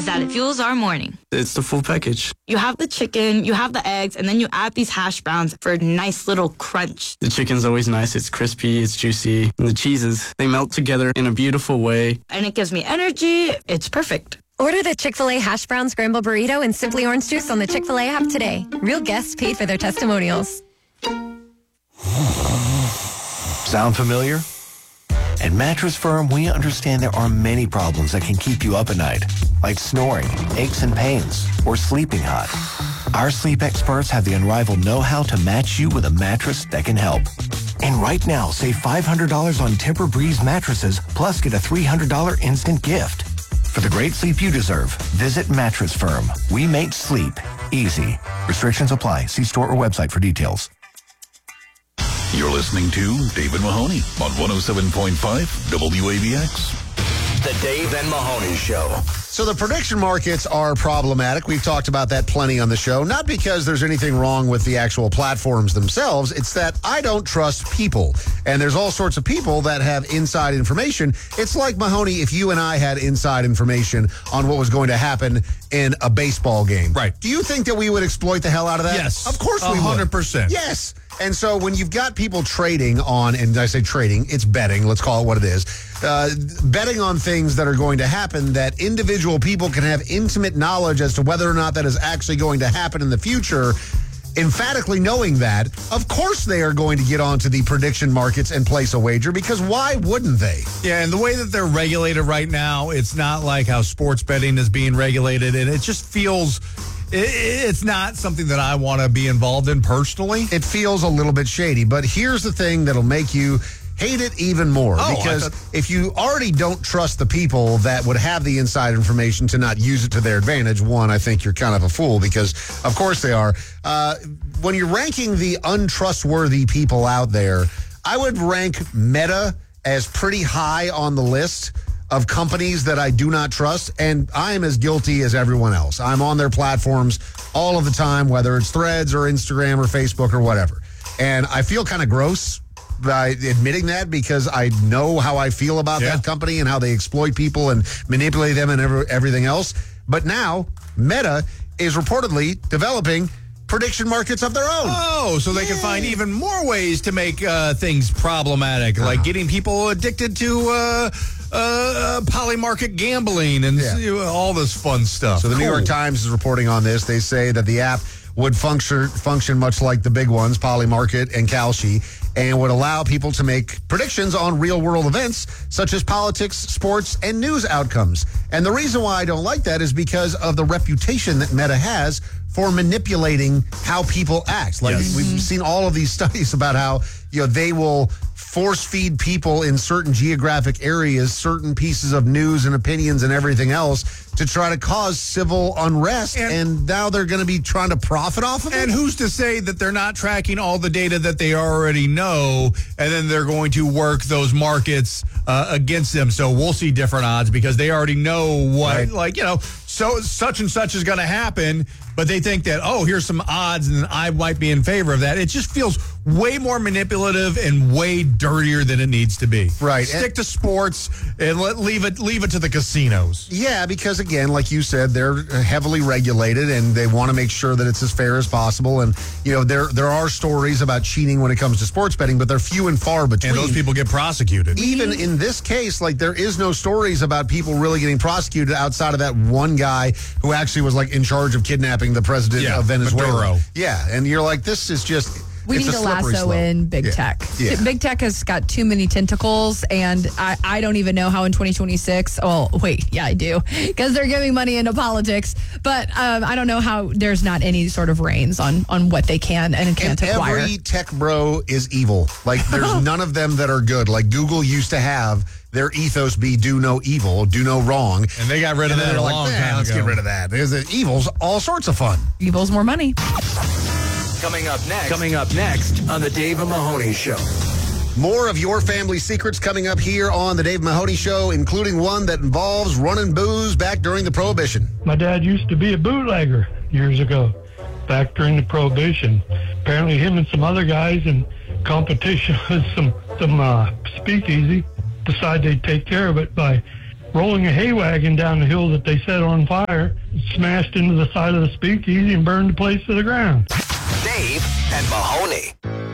that it fuels our morning. It's the full package. You have the chicken, you have the eggs, and then you add these hash browns for a nice little crunch. The chicken's always nice. It's crispy, it's juicy. And the cheeses, they melt together in a beautiful way. And it gives me energy. It's perfect. Order the Chick-fil-A Hash Brown Scramble Burrito and Simply Orange Juice on the Chick-fil-A app today. Real guests paid for their testimonials. Sound familiar? At Mattress Firm, we understand there are many problems that can keep you up at night, like snoring, aches and pains, or sleeping hot. Our sleep experts have the unrivaled know-how to match you with a mattress that can help. And right now, save $500 on Tempur-Breeze mattresses, plus get a $300 instant gift. For the great sleep you deserve, visit Mattress Firm. We make sleep easy. Restrictions apply. See store or website for details. You're listening to David Mahoney on 107.5 WABX. The Dave and Mahoney Show. So the prediction markets are problematic. We've talked about that plenty on the show. Not because there's anything wrong with the actual platforms themselves. It's that I don't trust people. And there's all sorts of people that have inside information. It's like, Mahoney, if you and I had inside information on what was going to happen in a baseball game. Right. Do you think that we would exploit the hell out of that? Yes. Of course we would. 100%. Yes. And so when you've got people trading on, and I say trading, it's betting, let's call it what it is, betting on things that are going to happen, that individual people can have intimate knowledge as to whether or not that is actually going to happen in the future. Emphatically knowing that, of course they are going to get onto the prediction markets and place a wager, because why wouldn't they? Yeah, and the way that they're regulated right now, it's not like how sports betting is being regulated, and it just feels... It's not something that I want to be involved in personally. It feels a little bit shady, but here's the thing that'll make you hate it even more. Because if you already don't trust the people that would have the inside information to not use it to their advantage, one, I think you're kind of a fool, because of course they are. When you're ranking the untrustworthy people out there, I would rank Meta as pretty high on the list of companies that I do not trust, and I am as guilty as everyone else. I'm on their platforms all of the time, whether it's Threads or Instagram or Facebook or whatever. And I feel kind of gross by admitting that, because I know how I feel about that company and how they exploit people and manipulate them and everything else. But now, Meta is reportedly developing prediction markets of their own. Oh, so they can find even more ways to make things problematic, like getting people addicted to polymarket gambling and all this fun stuff. So the New York Times is reporting on this. They say that the app would function much like the big ones, Polymarket and Kalshi, and would allow people to make predictions on real-world events such as politics, sports, and news outcomes. And the reason why I don't like that is because of the reputation that Meta has for manipulating how people act. Like we've seen all of these studies about how, you know, they will force feed people in certain geographic areas certain pieces of news and opinions and everything else to try to cause civil unrest, and now they're going to be trying to profit off of it. And who's to say that they're not tracking all the data that they already know, and then they're going to work those markets against them? So we'll see different odds because they already know what, like, you know, so such and such is going to happen, but they think that, oh, here's some odds and I might be in favor of that. It just feels way more manipulative and way dirtier than it needs to be. Right. Stick to sports and leave it to the casinos. Yeah, because again, like you said, they're heavily regulated and they want to make sure that it's as fair as possible. And, you know, there are stories about cheating when it comes to sports betting, but they're few and far between. And those people get prosecuted. Even in this case, like, there is no stories about people really getting prosecuted outside of that one guy who actually was, like, in charge of kidnapping the president of Venezuela. Maduro. Yeah, and you're like, this is just... We need a lasso in big tech. Yeah. Big tech has got too many tentacles, and I don't even know how in 2026. Oh, wait, yeah, I do, because they're giving money into politics. But I don't know how there's not any sort of reins on what they can and can't acquire. Every tech bro is evil. Like, there's none of them that are good. Like, Google used to have their ethos be do no evil, do no wrong. And they got rid of that a long time ago. Let's get rid of that. There's evil's all sorts of fun. Evil's more money. Coming up next on the Dave and Mahoney Show. More of your family secrets coming up here on the Dave Mahoney Show, including one that involves running booze back during the Prohibition. My dad used to be a bootlegger years ago, back during the Prohibition. Apparently him and some other guys in competition with some speakeasy decided they'd take care of it by rolling a hay wagon down the hill that they set on fire, smashed into the side of the speakeasy and burned the place to the ground. Dave and Mahoney.